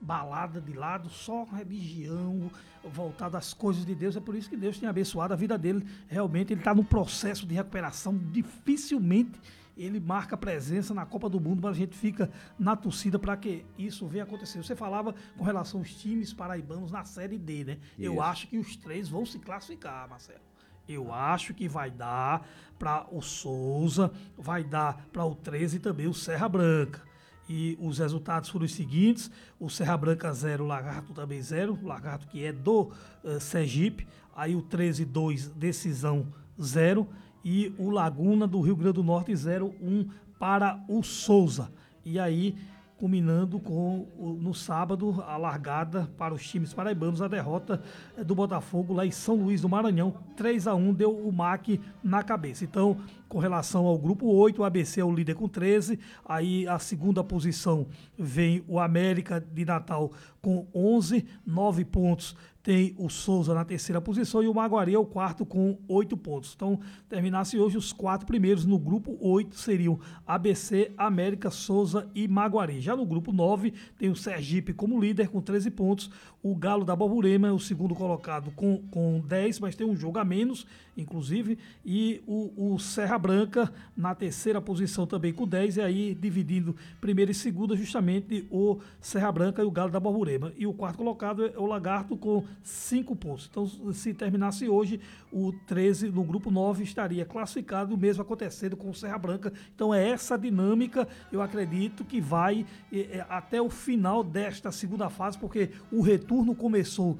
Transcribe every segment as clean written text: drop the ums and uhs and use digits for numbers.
balada de lado, só religião, voltada às coisas de Deus. É por isso que Deus tem abençoado a vida dele. Realmente ele está num processo de recuperação. Dificilmente ele marca presença na Copa do Mundo, mas a gente fica na torcida para que isso venha acontecer. Você falava com relação aos times paraibanos na Série D, né? Isso. Eu acho que os 3 vão se classificar, Marcelo. Eu acho que vai dar para o Souza, vai dar para o 13 e também o Serra Branca. E os resultados foram os seguintes: o Serra Branca 0, o Lagarto também 0, o Lagarto que é do Sergipe, aí o 13-2, decisão 0, e o Laguna do Rio Grande do Norte 0-1 para o Souza. E aí, culminando com, no sábado, a largada para os times paraibanos, a derrota do Botafogo lá em São Luís do Maranhão, 3-1, deu o MAC na cabeça. Então, com relação ao grupo 8, o ABC é o líder com 13, aí a segunda posição vem o América de Natal com 11, 9 pontos, tem o Souza na terceira posição e o Maguari é o quarto com 8 pontos. Então, terminasse hoje os 4 primeiros no grupo 8 seriam ABC, América, Souza e Maguari. Já no grupo 9 tem o Sergipe como líder com 13 pontos, o Galo da Borborema é o segundo colocado com 10, mas tem um jogo a menos, inclusive, e o Serra Branca na terceira posição também com 10, e aí dividindo primeira e segunda justamente o Serra Branca e o Galo da Borborema. E o quarto colocado é o Lagarto com 5 pontos. Então, se terminasse hoje, o 13 no grupo 9 estaria classificado, o mesmo acontecendo com o Serra Branca. Então, é essa dinâmica, eu acredito, que vai até o final desta segunda fase, porque o retorno começou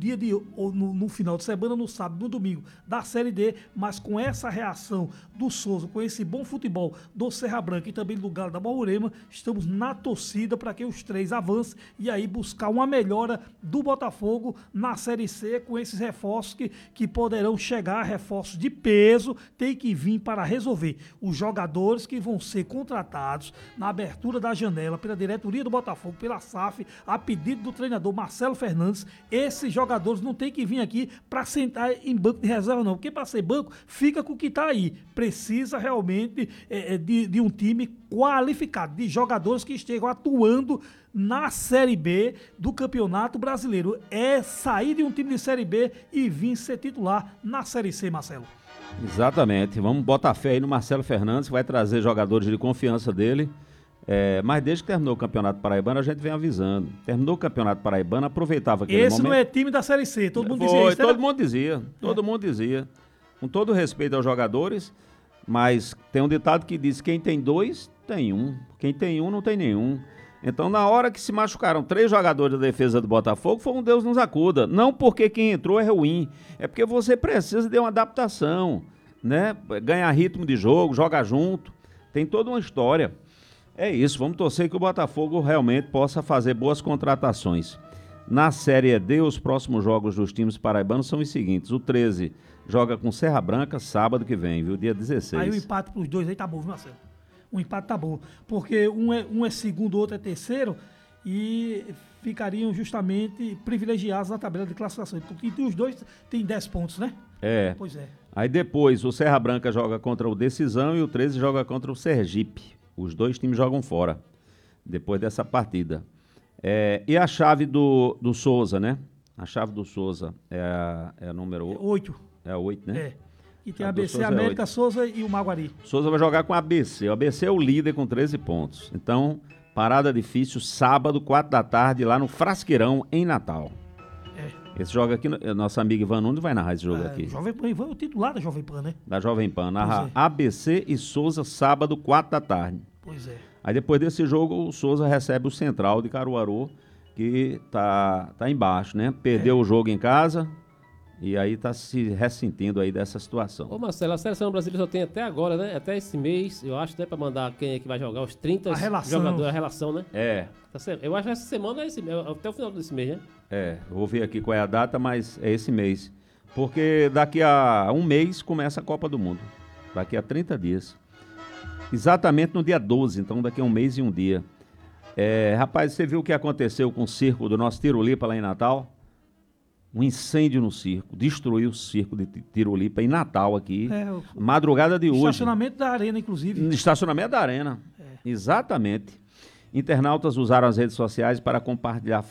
no final de semana, no sábado, no domingo, da Série D, mas com essa reação do Souza, com esse bom futebol do Serra Branca e também do Galo da Borborema, estamos na torcida para que os 3 avancem e aí buscar uma melhora do Botafogo na Série C com esses reforços que poderão chegar, reforços de peso, tem que vir para resolver. Os jogadores que vão ser contratados na abertura da janela pela diretoria do Botafogo, pela SAF, a pedido do treinador Marcelo Fernandes, esses jogadores não tem que vir aqui para sentar em banco de reserva não, porque para ser banco fica com o que está aí. Precisa realmente de um time qualificado, de jogadores que estejam atuando na Série B do Campeonato Brasileiro. É sair de um time de Série B e vir ser titular na Série C, Marcelo. Exatamente. Vamos botar fé aí no Marcelo Fernandes, que vai trazer jogadores de confiança dele. Mas desde que terminou o Campeonato Paraibano, a gente vem avisando. Terminou o Campeonato Paraibano, aproveitava aquele momento. Esse não é time da Série C, todo mundo dizia isso. Todo mundo dizia. Com todo respeito aos jogadores, mas tem um ditado que diz: quem tem 2, tem 1. Quem tem 1, não tem nenhum. Então, na hora que se machucaram 3 jogadores da defesa do Botafogo, foi um Deus nos acuda. Não porque quem entrou é ruim, é porque você precisa de uma adaptação, né? Ganhar ritmo de jogo, jogar junto, tem toda uma história. É isso, vamos torcer que o Botafogo realmente possa fazer boas contratações. Na Série D, os próximos jogos dos times paraibanos são os seguintes: o 13 joga com Serra Branca sábado que vem, viu? Dia 16. Aí o empate pros 2 aí tá bom, viu, Marcelo? O empate tá bom, porque um é segundo, o outro é terceiro, e ficariam justamente privilegiados na tabela de classificação. E os 2 têm 10 pontos, né? Pois é. Aí depois o Serra Branca joga contra o Decisão e o 13 joga contra o Sergipe. Os 2 times jogam fora, depois dessa partida. E a chave do Souza, né? A chave do Souza é a número 8. É a 8, né? E tem a ABC, América, Souza e o Maguari. Souza vai jogar com a ABC. O ABC é o líder com 13 pontos. Então, parada difícil, sábado, 4 da tarde, lá no Frasqueirão, em Natal. Esse jogo aqui, nosso amigo Ivan Nunes vai narrar esse jogo aqui. Jovem Pan, Ivan é o titular da Jovem Pan, né? Da Jovem Pan, narra ABC e Souza, sábado, 4 da tarde. Pois é. Aí depois desse jogo, o Souza recebe o Central de Caruaru, que tá embaixo, né? Perdeu o jogo em casa e aí tá se ressentindo aí dessa situação. Ô Marcelo, a Seleção Brasileira só tem até agora, né? Até esse mês, eu acho, né? Pra mandar quem é que vai jogar, os 30 jogadores, a relação, né? Tá certo. Eu acho que essa semana até o final desse mês, né? Eu vou ver aqui qual é a data, mas é esse mês. Porque daqui a um mês começa a Copa do Mundo. Daqui a 30 dias. Exatamente no dia 12, então daqui a um mês e um dia. Rapaz, você viu o que aconteceu com o circo do nosso Tirulipa lá em Natal? Um incêndio no circo, destruiu o circo de Tirulipa em Natal aqui, madrugada de hoje. Estacionamento da arena, inclusive. Estacionamento da arena, exatamente. Internautas usaram as redes sociais para compartilhar